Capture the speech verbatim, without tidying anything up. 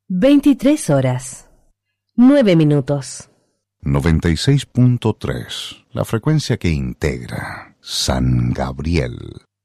Veintitrés horas, nueve minutos. noventa y seis punto tres, la frecuencia que integra San Gabriel.